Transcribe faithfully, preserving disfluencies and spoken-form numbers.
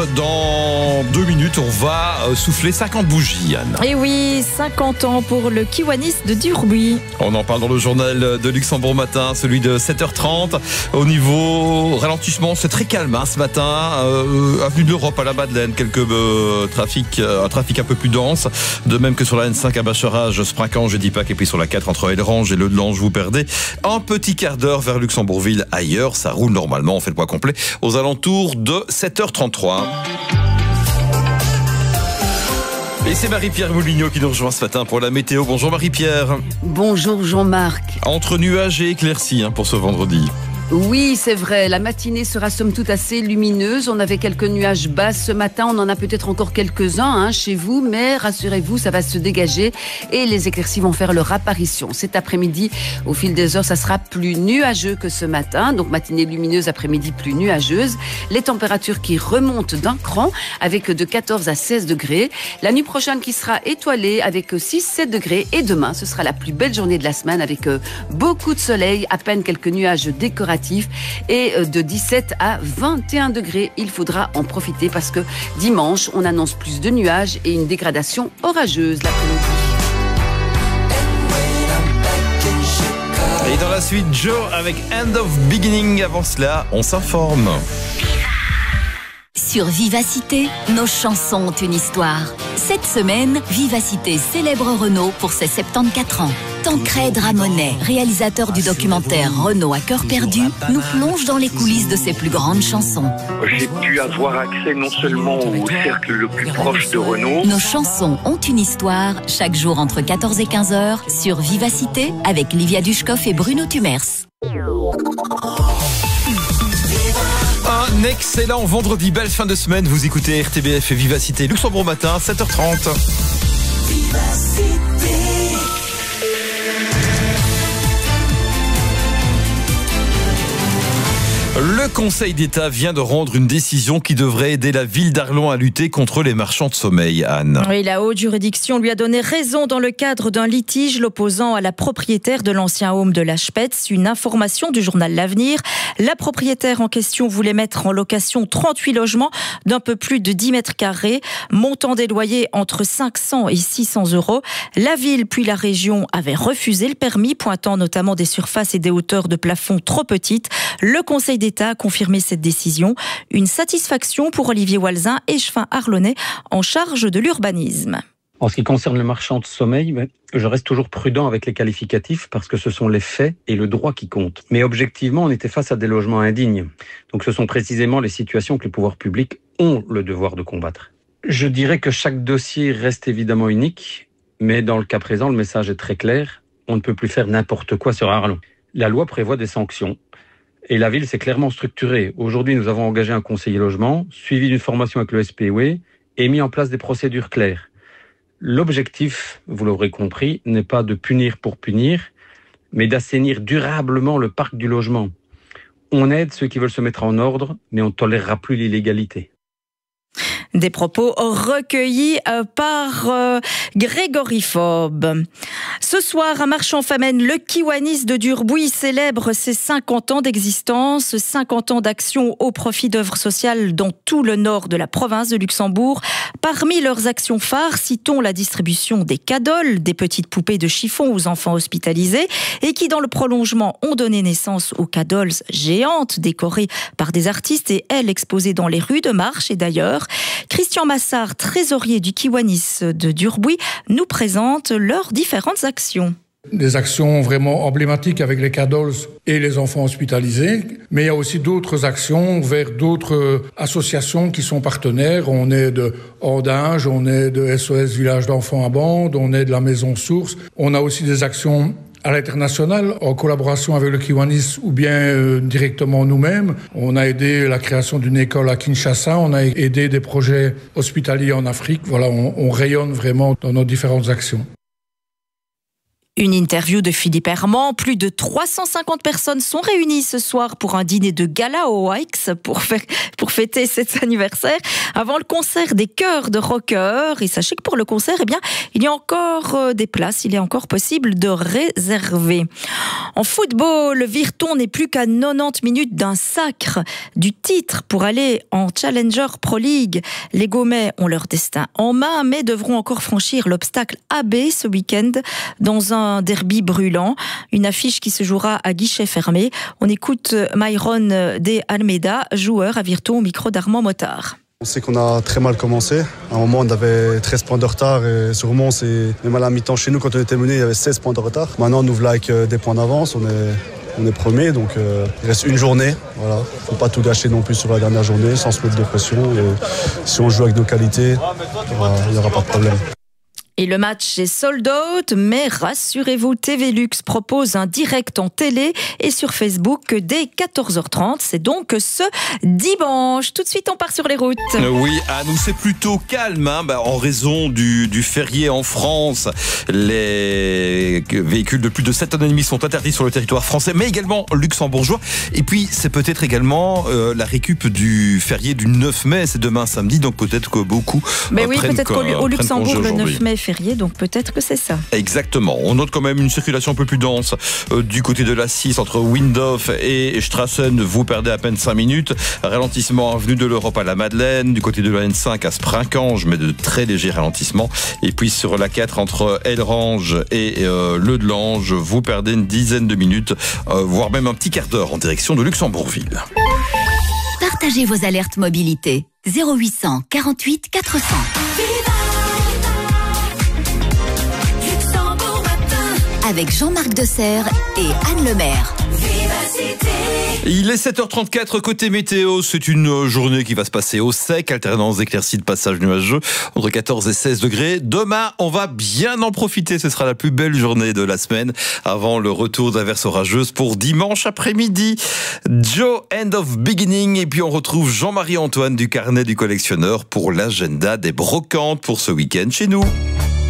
Dans deux minutes, on va souffler cinquante bougies, Anne. Et oui, cinquante ans pour le Kiwanis de Durbuy. On en parle dans le journal de Luxembourg Matin, celui de sept heures trente. Au niveau ralentissement, c'est très calme hein, ce matin. Euh, avenue de l'Europe à la Madeleine, quelques euh, trafics, euh, un trafic un peu plus dense. De même que sur la N cinq à Bacharage, Sprincange et Dipac. Et puis sur la quatre entre Elrange et Le Delange, vous perdez un petit quart d'heure vers Luxembourgville. Ailleurs, ça roule normalement. On fait le point complet aux alentours de sept heures trente-trois. Et c'est Marie-Pierre Moulineau qui nous rejoint ce matin pour la météo. Bonjour Marie-Pierre. Bonjour Jean-Marc. Entre nuages et éclaircies hein, pour ce vendredi. Oui, c'est vrai. La matinée sera somme toute assez lumineuse. On avait quelques nuages bas ce matin. On en a peut-être encore quelques-uns hein, chez vous. Mais rassurez-vous, ça va se dégager et les éclaircies vont faire leur apparition. Cet après-midi, au fil des heures, ça sera plus nuageux que ce matin. Donc matinée lumineuse, après-midi plus nuageuse. Les températures qui remontent d'un cran avec de quatorze à seize degrés. La nuit prochaine qui sera étoilée avec six à sept degrés. Et demain, ce sera la plus belle journée de la semaine avec beaucoup de soleil, à peine quelques nuages décoratifs. Et de dix-sept à vingt et un degrés, il faudra en profiter parce que dimanche, on annonce plus de nuages et une dégradation orageuse l'après-midi. Et dans la suite, Joe avec End of Beginning. Avant cela, on s'informe. Sur Vivacité, nos chansons ont une histoire. Cette semaine, Vivacité célèbre Renaud pour ses soixante-quatorze ans. Tancred Ramonet, réalisateur du documentaire Renaud à cœur perdu, nous plonge dans les coulisses de ses plus grandes chansons. J'ai pu avoir accès non seulement au cercle le plus proche de Renaud. Nos chansons ont une histoire, chaque jour entre quatorze et quinze heures, sur Vivacité, avec Livia Dushkoff et Bruno Tumers. Un excellent vendredi, belle fin de semaine. Vous écoutez R T B F et Vivacité Luxembourg Matin, sept heures trente. Vivacité. Le Conseil d'État vient de rendre une décision qui devrait aider la ville d'Arlon à lutter contre les marchands de sommeil, Anne. Oui, la haute juridiction lui a donné raison dans le cadre d'un litige l'opposant à la propriétaire de l'ancien home de la Spetz. Une information du journal L'Avenir. La propriétaire en question voulait mettre en location trente-huit logements d'un peu plus de dix mètres carrés, montant des loyers entre cinq cents et six cents euros. La ville puis la région avaient refusé le permis, pointant notamment des surfaces et des hauteurs de plafond trop petites. Le Conseil d'État a confirmé cette décision. Une satisfaction pour Olivier Walzin, échevin arlonnais en charge de l'urbanisme. En ce qui concerne le marchand de sommeil, je reste toujours prudent avec les qualificatifs parce que ce sont les faits et le droit qui comptent. Mais objectivement, on était face à des logements indignes. Donc ce sont précisément les situations que les pouvoirs publics ont le devoir de combattre. Je dirais que chaque dossier reste évidemment unique, mais dans le cas présent, le message est très clair. On ne peut plus faire n'importe quoi sur Arlon. La loi prévoit des sanctions. Et la ville s'est clairement structurée. Aujourd'hui, nous avons engagé un conseiller logement, suivi d'une formation avec le S P O E et mis en place des procédures claires. L'objectif, vous l'aurez compris, n'est pas de punir pour punir, mais d'assainir durablement le parc du logement. On aide ceux qui veulent se mettre en ordre, mais on ne tolérera plus l'illégalité. Des propos recueillis par euh, Grégory Fob. Ce soir, à Marchand-Famenne, le Kiwanis de Durbuy célèbre ses cinquante ans d'existence, cinquante ans d'action au profit d'œuvres sociales dans tout le nord de la province de Luxembourg. Parmi leurs actions phares, citons la distribution des cadoles, des petites poupées de chiffon aux enfants hospitalisés, et qui, dans le prolongement, ont donné naissance aux cadoles géantes décorées par des artistes et elles exposées dans les rues de Marche et d'ailleurs. Christian Massard, trésorier du Kiwanis de Durbuy, nous présente leurs différentes actions. Des actions vraiment emblématiques avec les cadols et les enfants hospitalisés, mais il y a aussi d'autres actions vers d'autres associations qui sont partenaires. On est de Ordinge, on est de S O S Village d'enfants à bande, on est de la Maison Source. On a aussi des actions à l'international, en collaboration avec le Kiwanis ou bien euh, directement nous-mêmes. On a aidé la création d'une école à Kinshasa, on a aidé des projets hospitaliers en Afrique. Voilà, on, on rayonne vraiment dans nos différentes actions. Une interview de Philippe Herman. Plus de trois cent cinquante personnes sont réunies ce soir pour un dîner de gala au Wax pour, faire, pour fêter cet anniversaire avant le concert des chœurs de rockers. Et sachez que pour le concert, eh bien, il y a encore des places, il est encore possible de réserver. En football, Virton n'est plus qu'à quatre-vingt-dix minutes d'un sacre du titre pour aller en Challenger Pro League. Les Gaumais ont leur destin en main, mais devront encore franchir l'obstacle A B ce week-end dans un un derby brûlant, une affiche qui se jouera à guichet fermé. On écoute Myron De Almeida, joueur à Virton au micro d'Armand Motard. On sait qu'on a très mal commencé. À un moment, on avait treize points de retard et sûrement, c'est même à la mi-temps chez nous, quand on était mené, il y avait seize points de retard. Maintenant, on nous voilà avec des points d'avance. On est, on est premier, donc euh, il reste une journée. Voilà, faut pas tout gâcher non plus sur la dernière journée, sans se mettre de pression. Et si on joue avec nos qualités, il n'y aura pas de problème. Et le match est sold out, mais rassurez-vous, T V Luxe propose un direct en télé et sur Facebook dès quatorze heures trente. C'est donc ce dimanche. Tout de suite, on part sur les routes. Oui, à nous, c'est plutôt calme, hein, bah, en raison du, du férié en France. Les véhicules de plus de sept tonnes et demie sont interdits sur le territoire français, mais également luxembourgeois. Et puis, c'est peut-être également euh, la récup du férié du neuf mai. C'est demain samedi, donc peut-être que beaucoup Mais euh, oui, prennent peut-être qu'au qu'au Luxembourg, le neuf mai férié, donc peut-être que c'est ça. Exactement. On note quand même une circulation un peu plus dense euh, du côté de l'A six entre Windhof et Strassen. Vous perdez à peine cinq minutes. Ralentissement avenue de l'Europe à la Madeleine. Du côté de la N cinq à Sprincange, mais de très légers ralentissements. Et puis sur la quatre entre Elrange et euh, Le Delange, vous perdez une dizaine de minutes, euh, voire même un petit quart d'heure en direction de Luxembourgville. Partagez vos alertes mobilité. zéro huit cent quarante-huit quatre cents. Avec Jean-Marc Desserre et Anne Lemaire. Il est sept heures trente-quatre côté météo. C'est une journée qui va se passer au sec, alternance d'éclaircies de passage nuageux entre quatorze et seize degrés. Demain, on va bien en profiter. Ce sera la plus belle journée de la semaine avant le retour d'averses orageuses pour dimanche après-midi. Joe, End of Beginning. Et puis on retrouve Jean-Marie Antoine du Carnet du Collectionneur pour l'agenda des brocantes pour ce week-end chez nous.